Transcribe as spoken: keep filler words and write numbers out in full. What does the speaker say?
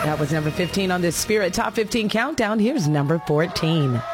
That was number fifteen on this Spirit Top fifteen Countdown. Here's number fourteen.